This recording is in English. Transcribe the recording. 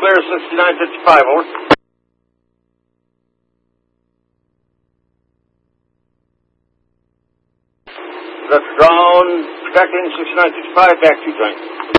clear 6955, over. That's drone, protecting 6955, back 2 joint.